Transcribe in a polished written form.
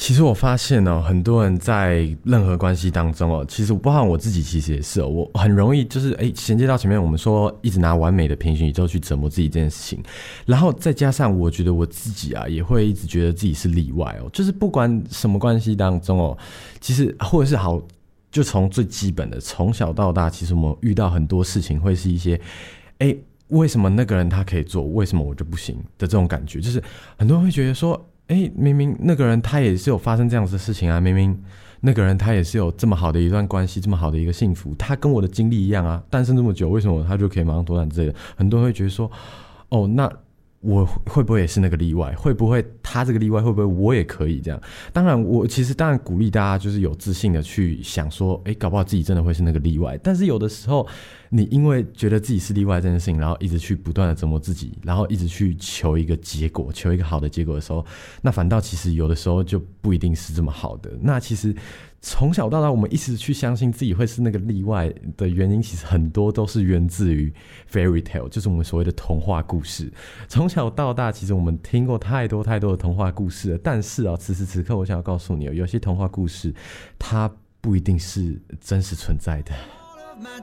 其实我发现哦，很多人在任何关系当中哦，其实包含我自己，其实也是哦，我很容易就是衔接到前面我们说一直拿完美的平行宇宙去折磨自己这件事情，然后再加上我觉得我自己啊，也会一直觉得自己是例外哦，就是不管什么关系当中哦，其实或者是好，就从最基本的从小到大，其实我们遇到很多事情会是一些，为什么那个人他可以做，为什么我就不行的这种感觉，就是很多人会觉得说。明明那个人他也是有发生这样子的事情啊，明明那个人他也是有这么好的一段关系，这么好的一个幸福，他跟我的经历一样啊，单身这么久，为什么他就可以马上脱单之类的？很多人会觉得说，哦，那我会不会也是那个例外？会不会他这个例外，会不会我也可以这样？当然，我其实当然鼓励大家就是有自信的去想说，搞不好自己真的会是那个例外。但是有的时候，你因为觉得自己是例外这件事情，然后一直去不断的折磨自己，然后一直去求一个结果，求一个好的结果的时候，那反倒其实有的时候就不一定是这么好的。那其实从小到大，我们一直去相信自己会是那个例外的原因，其实很多都是源自于 fairy tale， 就是我们所谓的童话故事。从小到大，其实我们听过太多太多的童话故事了。但是啊，此时此刻，我想要告诉你，有些童话故事它不一定是真实存在的。My